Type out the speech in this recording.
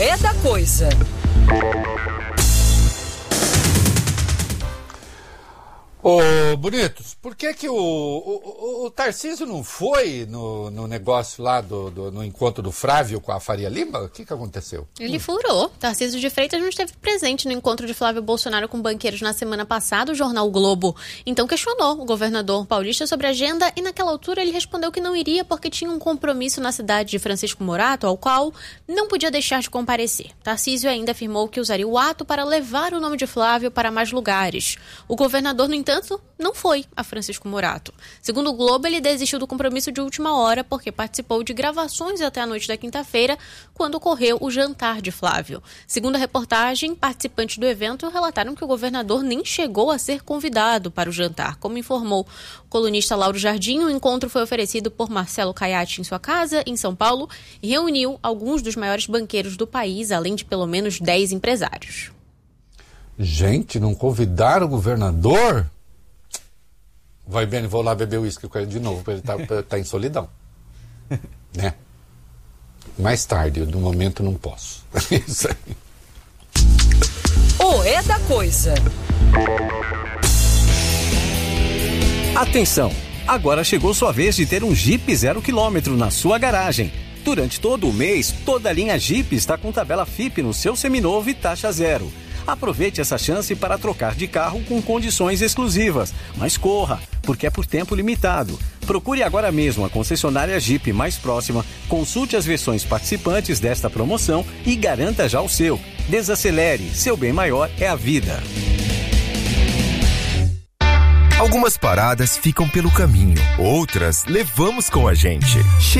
é da coisa. Ô, Bonitos, por que o Tarcísio não foi no negócio lá no encontro do Flávio com a Faria Lima? O que aconteceu? Ele furou. Tarcísio de Freitas não esteve presente no encontro de Flávio Bolsonaro com banqueiros na semana passada. O jornal o Globo então questionou o governador paulista sobre a agenda e naquela altura ele respondeu que não iria porque tinha um compromisso na cidade de Francisco Morato, ao qual não podia deixar de comparecer. Tarcísio ainda afirmou que usaria o ato para levar o nome de Flávio para mais lugares. O governador, no entanto, não foi a Francisco Morato. Segundo o Globo, ele desistiu do compromisso de última hora porque participou de gravações até a noite da quinta-feira, quando ocorreu o jantar de Flávio. Segundo a reportagem, participantes do evento relataram que o governador nem chegou a ser convidado para o jantar. Como informou o colunista Lauro Jardim, o encontro foi oferecido por Marcelo Caiati em sua casa, em São Paulo, e reuniu alguns dos maiores banqueiros do país, além de pelo menos 10 empresários. Gente, não convidaram o governador? Vai bem, vou lá beber uísque com ele de novo, porque ele tá em solidão. Né? Mais tarde, no momento não posso. Isso aí. O é da coisa. Atenção! Agora chegou sua vez de ter um Jeep 0 km na sua garagem. Durante todo o mês, toda a linha Jeep está com tabela FIP no seu seminovo e taxa zero. Aproveite essa chance para trocar de carro com condições exclusivas. Mas corra, porque é por tempo limitado. Procure agora mesmo a concessionária Jeep mais próxima, consulte as versões participantes desta promoção e garanta já o seu. Desacelere, seu bem maior é a vida. Algumas paradas ficam pelo caminho, outras levamos com a gente.